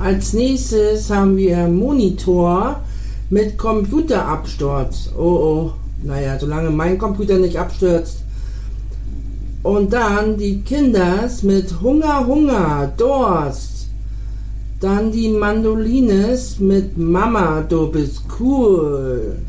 Als nächstes haben wir Monitor mit Computerabsturz. Oh oh, naja, solange mein Computer nicht abstürzt. Und dann die Kinders mit Hunger, Hunger, Durst. Dann die Mandolines mit Mama, du bist cool.